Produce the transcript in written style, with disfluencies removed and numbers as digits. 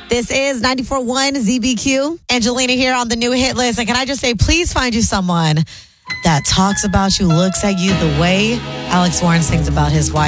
This is 94.1 ZBQ. Angelina here on the new hit list. And can I just say, please find you someone that talks about you, looks at you the way Alex Warren sings about his wife.